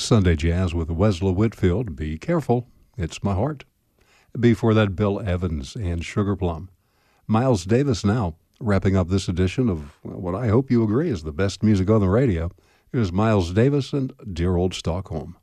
Sunday Jazz with Wesla Whitfield. Be careful, it's my heart. Before that, Bill Evans and Sugar Plum. Miles Davis now, wrapping up this edition of what I hope you agree is the best music on the radio. Here's Miles Davis and Dear Old Stockholm.